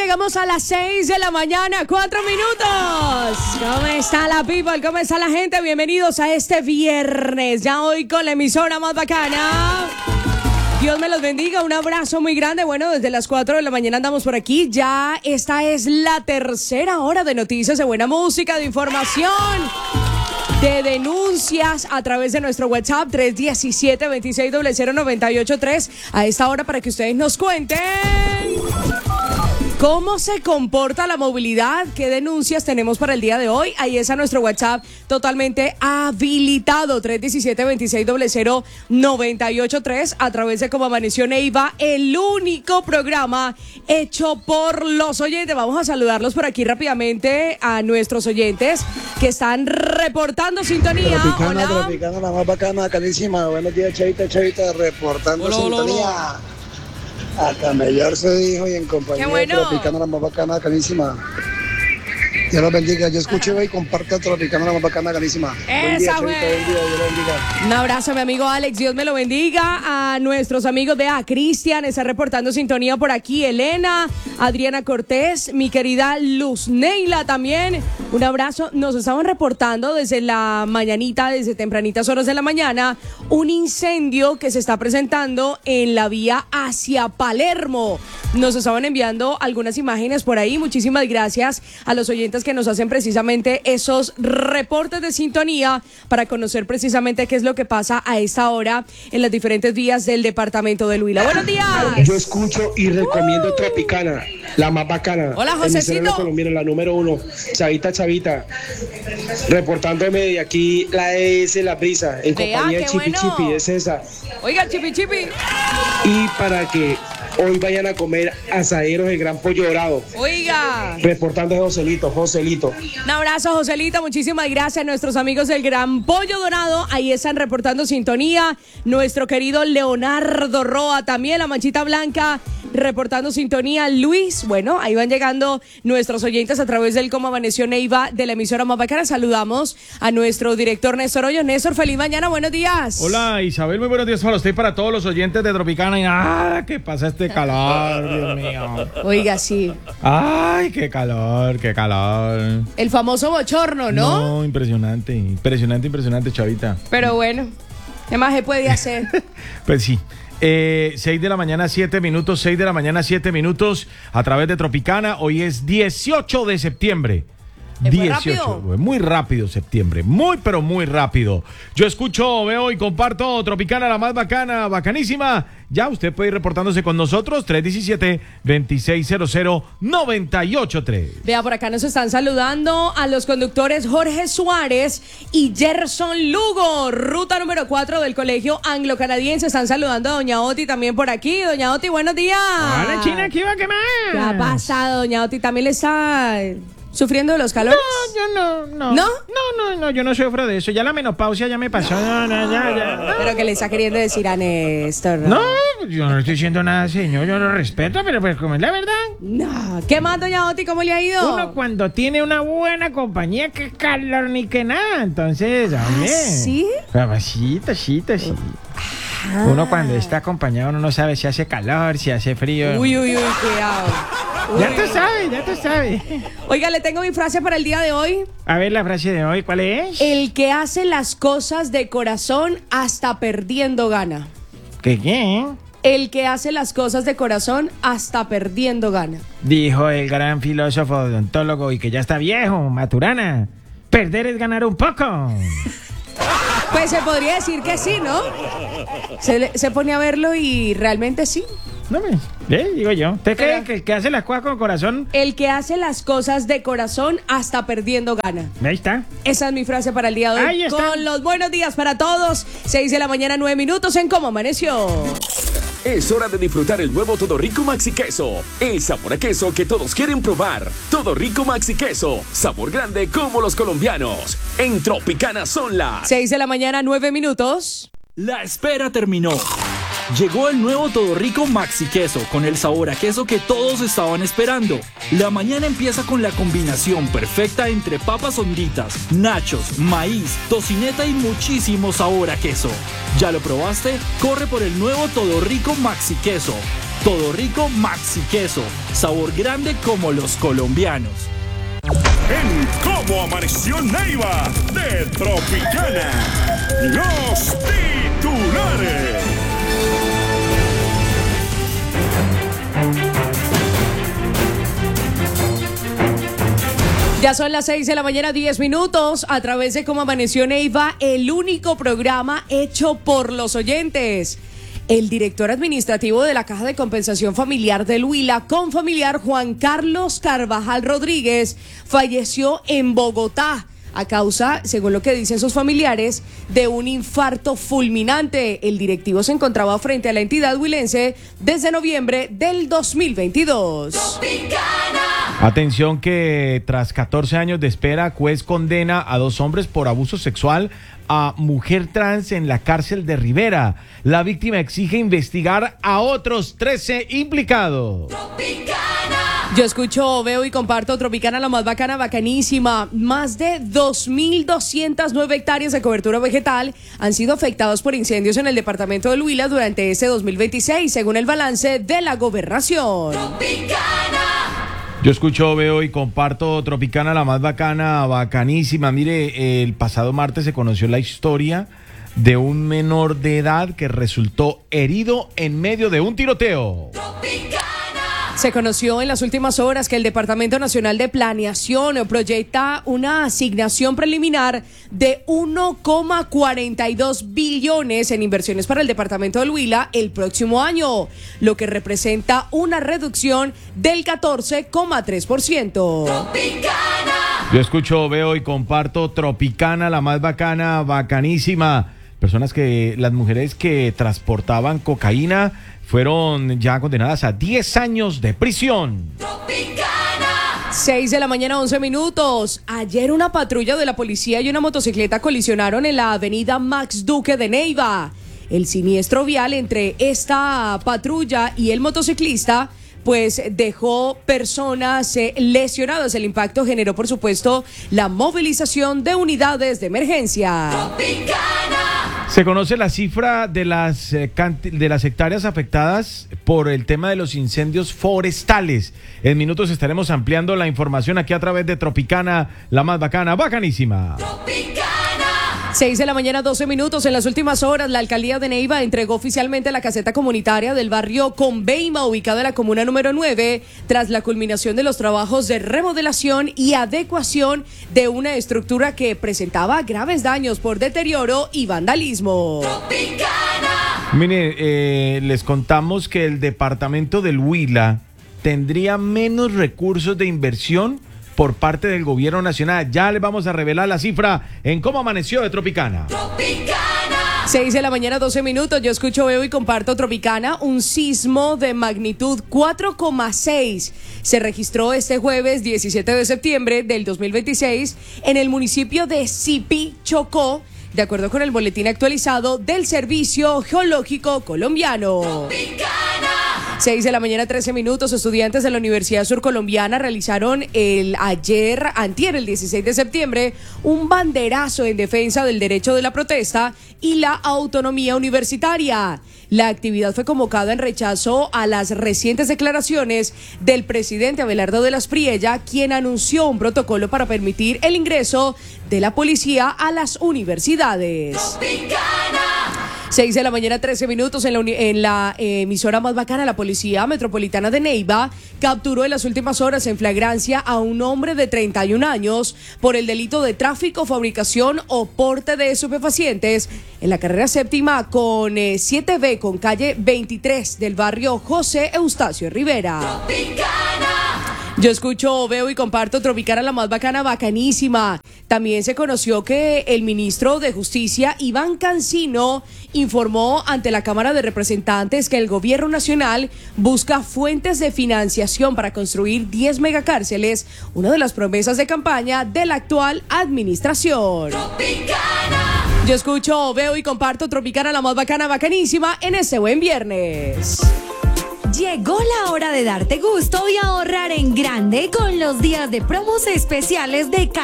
llegamos a las 6 de la mañana, 4 minutos. ¿Cómo está la people? ¿Cómo está la gente? Bienvenidos a este viernes, ya hoy con la emisora más bacana. Dios me los bendiga, un abrazo muy grande. Bueno, desde las 4 de la mañana andamos por aquí. Ya esta es la tercera hora de noticias, de buena música, de información, de denuncias a través de nuestro WhatsApp 317-2600-983 a esta hora para que ustedes nos cuenten cómo se comporta la movilidad, qué denuncias tenemos para el día de hoy. Ahí está nuestro WhatsApp totalmente habilitado 317-2600-983 a través de Como Amaneció Neiva, el único programa hecho por los oyentes. Vamos a saludarlos por aquí rápidamente a nuestros oyentes que están reportando sintonía. Tropicana, la más bacana, carísima. Buenos días, Chavita, reportando hola, sintonía. Hola. Hasta mejor se dijo y en compañía Qué bueno. de Tropicana, la más bacana, carísima. Dios los bendiga. Yo escucho y comparto Tropicana, la más bacana, carísima. Esa, güey. Dios los bendiga. Un abrazo a mi amigo Alex, Dios me lo bendiga. A nuestros amigos de Cristian, está reportando sintonía por aquí. Elena, Adriana Cortés, mi querida Luz Neila también. Un abrazo. Nos estaban reportando desde la mañanita, desde tempranitas horas de la mañana, un incendio que se está presentando en la vía hacia Palermo. Nos estaban enviando algunas imágenes por ahí. Muchísimas gracias a los oyentes que nos hacen precisamente esos reportes de sintonía para conocer precisamente qué es lo que pasa a esta hora en las diferentes vías del departamento de Huila. Buenos días. Yo escucho y recomiendo Tropicana, la más bacana. Hola, Josecito. Colombiana, la número 1. Chavita. Reportándome de aquí la ES La Brisa, en Vea, compañía de qué Chipi bueno. Chipi, es esa. Oiga, Chipi Chipi. Y para que hoy vayan a comer asaderos de Gran Pollo Dorado. Oiga. Reportando de Joselito. Un abrazo, Joselito. Muchísimas gracias a nuestros amigos del Gran Pollo Dorado. Ahí están reportando sintonía. Nuestro querido Leonardo Roa también, la Manchita Blanca, reportando sintonía. Luis, bueno, ahí van llegando nuestros oyentes a través del Como Amaneció Neiva de la emisora más bacana. Saludamos a nuestro director Néstor Hoyos. Néstor, feliz mañana, buenos días. Hola, Isabel, muy buenos días para usted y para todos los oyentes de Tropicana. Y nada, que pasa este calor, Dios mío. Oiga, sí. Ay, qué calor. El famoso bochorno, ¿no? No, impresionante, Chavita. Pero bueno, ¿qué más se puede hacer? Pues sí. 6 de la mañana, 7 minutos, a través de Tropicana. Hoy es 18 de septiembre. Muy rápido septiembre, pero muy rápido. Yo escucho, veo y comparto Tropicana, la más bacana, bacanísima. Ya usted puede ir reportándose con nosotros, 317-2600-983. Vea, por acá nos están saludando a los conductores Jorge Suárez y Gerson Lugo, ruta número 4 del Colegio Anglo-Canadiense. Están saludando a doña Oti también por aquí. Doña Oti, buenos días. Hola, China, ¿qué va a quemar? ¿Qué ha pasado, doña Oti? ¿También le está sufriendo de los calores? No, yo no sufro de eso. Ya la menopausia ya me pasó. Ya. Pero que le está queriendo decir a Néstor. No, yo no estoy diciendo nada, señor. Yo lo respeto, pero pues como es la verdad. No. ¿Qué más, doña Oti? ¿Cómo le ha ido? Uno cuando tiene una buena compañía, que calor ni que nada. Entonces, hombre. ¿Sí? Mamacita, sí. Uno cuando está acompañado, uno no sabe si hace calor, si hace frío. Uy, cuidado. Ya tú sabes. Oiga, le tengo mi frase para el día de hoy. A ver, la frase de hoy, ¿cuál es? El que hace las cosas de corazón hasta perdiendo gana. ¿Qué? El que hace las cosas de corazón hasta perdiendo gana. Dijo el gran filósofo odontólogo y que ya está viejo, Maturana. Perder es ganar un poco. Pues se podría decir que sí, ¿no? Se pone a verlo y realmente sí. No me... digo yo. ¿Usted cree que el que hace las cosas con corazón? El que hace las cosas de corazón hasta perdiendo gana. Ahí está. Esa es mi frase para el día de hoy. Ahí está. Con los buenos días para todos. 6 de la mañana, 9 minutos en Cómo Amaneció. Es hora de disfrutar el nuevo Todo Rico Maxi Queso. El sabor a queso que todos quieren probar. Todo Rico Maxi Queso. Sabor grande como los colombianos. En Tropicana son las 6 de la mañana, 9 minutos. La espera terminó. Llegó el nuevo Todo Rico Maxi Queso con el sabor a queso que todos estaban esperando. La mañana empieza con la combinación perfecta entre papas honditas, nachos, maíz, tocineta y muchísimo sabor a queso. ¿Ya lo probaste? Corre por el nuevo Todo Rico Maxi Queso. Todo Rico Maxi Queso, sabor grande como los colombianos. En Cómo Amaneció Neiva de Tropicana, los titulares. Ya son las 6 de la mañana, 10 minutos, a través de Cómo Amaneció Neiva, el único programa hecho por los oyentes. El director administrativo de la Caja de Compensación Familiar del Huila, confamiliar Juan Carlos Carvajal Rodríguez, falleció en Bogotá a causa, según lo que dicen sus familiares, de un infarto fulminante. El directivo se encontraba frente a la entidad huilense desde noviembre del 2022. Atención que tras 14 años de espera, juez condena a 2 hombres por abuso sexual a mujer trans en la cárcel de Rivera. La víctima exige investigar a otros 13 implicados. Yo escucho, veo y comparto Tropicana, la más bacana, bacanísima. Más de 2.209 hectáreas de cobertura vegetal han sido afectados por incendios en el departamento del Huila durante este 2026, según el balance de la gobernación. Yo escucho, veo y comparto Tropicana, la más bacana, bacanísima. Mire, el pasado martes se conoció la historia de un menor de edad que resultó herido en medio de un tiroteo. Se conoció en las últimas horas que el Departamento Nacional de Planeación proyecta una asignación preliminar de 1,42 billones en inversiones para el departamento del Huila el próximo año, lo que representa una reducción del 14,3%. Yo escucho, veo y comparto Tropicana, la más bacana, bacanísima. Las mujeres que transportaban cocaína fueron ya condenadas a 10 años de prisión. 6 de la mañana, 11 minutos. Ayer una patrulla de la policía y una motocicleta colisionaron en la avenida Max Duque de Neiva. El siniestro vial entre esta patrulla y el motociclista pues dejó personas lesionadas. El impacto generó, por supuesto, la movilización de unidades de emergencia. Se conoce la cifra de las hectáreas afectadas por el tema de los incendios forestales. En minutos estaremos ampliando la información aquí a través de Tropicana, la más bacana, bacanísima. 6 de la mañana, 12 minutos. En las últimas horas, la alcaldía de Neiva entregó oficialmente la caseta comunitaria del barrio Conveima, ubicada en la comuna número 9, tras la culminación de los trabajos de remodelación y adecuación de una estructura que presentaba graves daños por deterioro y vandalismo. Mire, les contamos que el departamento del Huila tendría menos recursos de inversión por parte del gobierno nacional. Ya les vamos a revelar la cifra en Cómo Amaneció de Tropicana. 6 de la mañana, 12 minutos. Yo escucho, veo y comparto Tropicana. Un sismo de magnitud 4,6 se registró este jueves 17 de septiembre del 2026 en el municipio de Sipí, Chocó, de acuerdo con el boletín actualizado del Servicio Geológico Colombiano. 6 de la mañana, 13 minutos. Estudiantes de la Universidad Surcolombiana realizaron antier, el 16 de septiembre, un banderazo en defensa del derecho de la protesta y la autonomía universitaria. La actividad fue convocada en rechazo a las recientes declaraciones del presidente Abelardo de las Priella, quien anunció un protocolo para permitir el ingreso de la policía a las universidades. 6 de la mañana, 13 minutos. En la emisora más bacana, la Policía Metropolitana de Neiva capturó en las últimas horas en flagrancia a un hombre de 31 años por el delito de tráfico, fabricación o porte de estupefacientes en la carrera séptima con 7B con calle 23 del barrio José Eustacio Rivera. Yo escucho, veo y comparto Tropicana, la más bacana, bacanísima. También se conoció que el ministro de Justicia, Iván Cancino, informó ante la Cámara de Representantes que el gobierno nacional busca fuentes de financiación para construir 10 megacárceles, una de las promesas de campaña de la actual administración. Tropicana. Yo escucho, veo y comparto Tropicana, la más bacana, bacanísima, en este buen viernes. Llegó la hora de darte gusto y ahorrar en grande con los días de promos especiales de